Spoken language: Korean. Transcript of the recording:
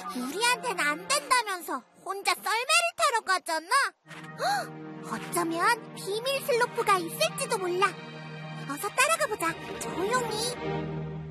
우리한텐 안 된다면서 혼자 썰매를 타러 가잖아. 어쩌면 비밀 슬로프가 있을지도 몰라. 어서 따라가 보자. 조용히.